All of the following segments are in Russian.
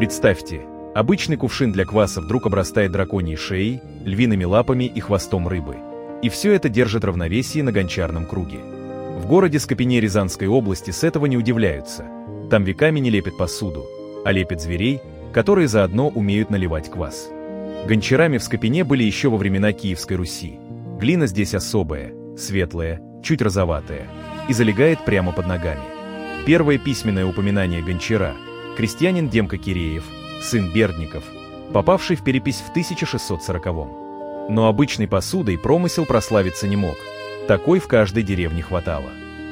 Представьте, обычный кувшин для кваса вдруг обрастает драконьей шеей, львиными лапами и хвостом рыбы. И все это держит равновесие на гончарном круге. В городе Скопине Рязанской области с этого не удивляются. Там веками не лепят посуду, а лепят зверей, которые заодно умеют наливать квас. Гончарами в Скопине были еще во времена Киевской Руси. Глина здесь особая, светлая, чуть розоватая, и залегает прямо под ногами. Первое письменное упоминание гончара – крестьянин Демка Киреев, сын Бердников, попавший в перепись в 1640-м. Но обычной посудой промысел прославиться не мог. Такой в каждой деревне хватало.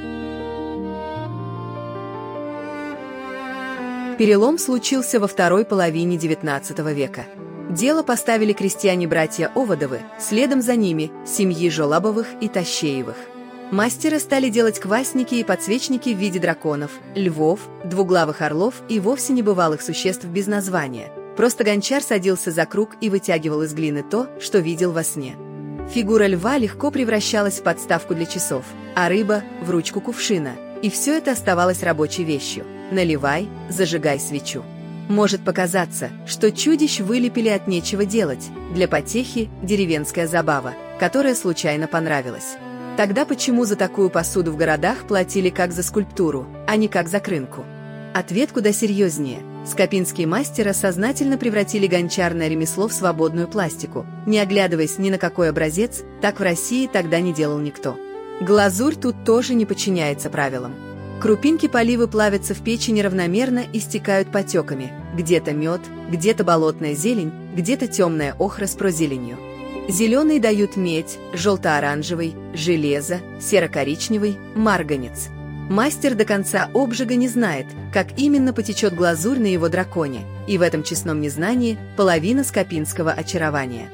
Перелом случился во второй половине XIX века. Дело поставили крестьяне-братья Оводовы, следом за ними – семьи Жолобовых и Тащеевых. Мастеры стали делать квасники и подсвечники в виде драконов, львов, двуглавых орлов и вовсе небывалых существ без названия. Просто гончар садился за круг и вытягивал из глины то, что видел во сне. Фигура льва легко превращалась в подставку для часов, а рыба – в ручку кувшина. И все это оставалось рабочей вещью. Наливай, зажигай свечу. Может показаться, что чудищ вылепили от нечего делать, для потехи деревенская забава, которая случайно понравилась. Тогда почему за такую посуду в городах платили как за скульптуру, а не как за крынку? Ответ куда серьезнее. Скопинские мастера сознательно превратили гончарное ремесло в свободную пластику, не оглядываясь ни на какой образец, так в России тогда не делал никто. Глазурь тут тоже не подчиняется правилам. Крупинки поливы плавятся в печи неравномерно и стекают потеками. Где-то мед, где-то болотная зелень, где-то темная охра с прозеленью. Зеленый дают медь, желто-оранжевый, железо, серо-коричневый, марганец. Мастер до конца обжига не знает, как именно потечет глазурь на его драконе, и в этом честном незнании половина скопинского очарования.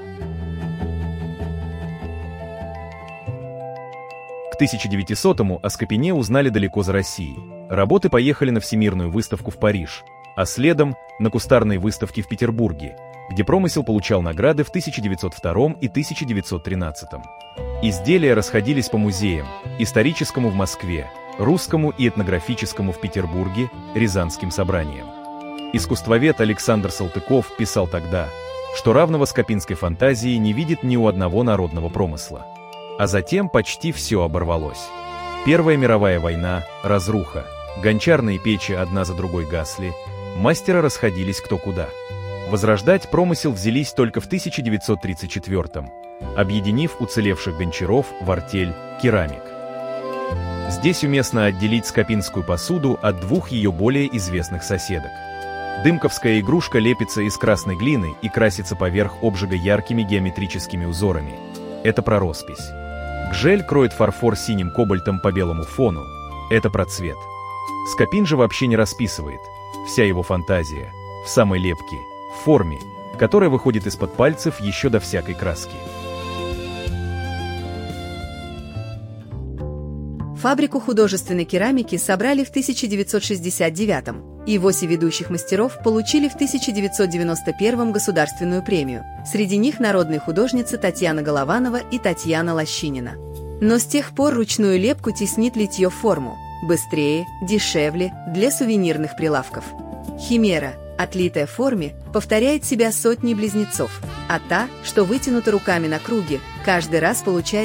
К 1900-му о Скопине узнали далеко за Россией. Работы поехали на Всемирную выставку в Париж, а следом на кустарные выставки в Петербурге, где промысел получал награды в 1902 и 1913. Изделия расходились по музеям: историческому в Москве, русскому и этнографическому в Петербурге, Рязанским собраниям. Искусствовед Александр Салтыков писал тогда, что равного скопинской фантазии не видит ни у одного народного промысла. А затем почти все оборвалось. Первая мировая война, разруха, гончарные печи одна за другой гасли, мастера расходились кто куда. Возрождать промысел взялись только в 1934-м, объединив уцелевших гончаров в артель «Керамик». Здесь уместно отделить скопинскую посуду от двух ее более известных соседок. Дымковская игрушка лепится из красной глины и красится поверх обжига яркими геометрическими узорами. Это про роспись. Гжель кроет фарфор синим кобальтом по белому фону. Это про цвет. Скопин же вообще не расписывает. Вся его фантазия в самой лепке, в форме, которая выходит из-под пальцев еще до всякой краски. Фабрику художественной керамики собрали в 1969-м, и 8 ведущих мастеров получили в 1991-м государственную премию. Среди них народные художницы Татьяна Голованова и Татьяна Лощинина. Но с тех пор ручную лепку теснит литье в форму. Быстрее, дешевле, для сувенирных прилавков. Химера, отлитая в форме, повторяет себя сотней близнецов, а та, что вытянута руками на круге, каждый раз получает